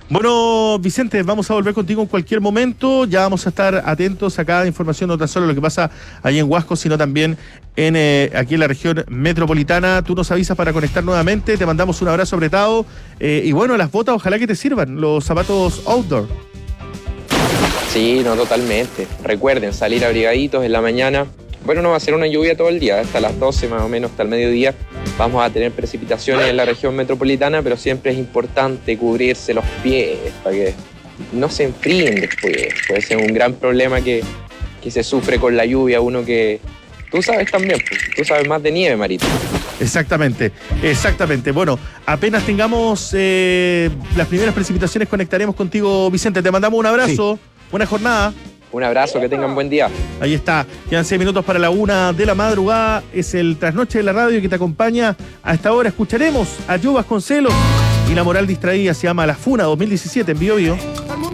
Bueno, Vicente, vamos a volver contigo en cualquier momento. Ya vamos a estar atentos a cada información, no tan solo lo que pasa ahí en Huasco, sino también aquí en la región metropolitana. Tú nos avisas para conectar nuevamente. Te mandamos un abrazo apretado. Y bueno, las botas, ojalá que te sirvan, los zapatos outdoor. Sí, no, totalmente. Recuerden, salir abrigaditos en la mañana. Bueno, no va a ser una lluvia todo el día, hasta las 12 más o menos, hasta el mediodía. Vamos a tener precipitaciones en la región metropolitana, pero siempre es importante cubrirse los pies para que no se enfríen después. Puede ser un gran problema que se sufre con la lluvia, uno que... Tú sabes también, pues, tú sabes más de nieve, Marito. Exactamente, exactamente. Bueno, apenas tengamos las primeras precipitaciones, conectaremos contigo, Vicente. Te mandamos un abrazo, buena jornada. Un abrazo, que tengan buen día. Ahí está, quedan 6 minutos para la 1 de la madrugada. Es el trasnoche de la radio que te acompaña a esta hora. Escucharemos a Joe Vasconcelos y La Moral Distraída, se llama La Funa 2017 en Bio Bio.